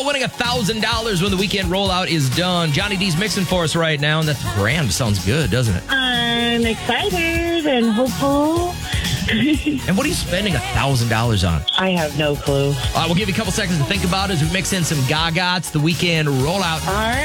about winning $1,000 when the weekend rollout is done? Johnny D's mixing for us right now, and that's grand. Sounds good, doesn't it? I'm excited and hopeful. And what are you spending $1,000 on? I have no clue. We'll give you a couple seconds to think about it as we mix in some Gaga. It's the weekend rollout. All right.